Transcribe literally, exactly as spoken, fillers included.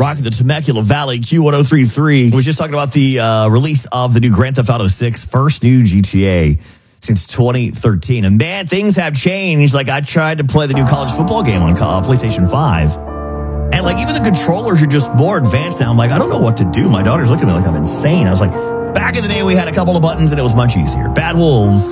rocking the Temecula Valley. Q one oh three point three. We was just talking about the uh, release of the new Grand Theft Auto six, first new G T A since twenty thirteen. And man, things have changed. Like, I tried to play the new college football game on uh, PlayStation five. And like, even the controllers are just more advanced now. I'm like, I don't know what to do. My daughter's looking at me like I'm insane. I was like, back in the day, we had a couple of buttons and it was much easier. Bad Wolves.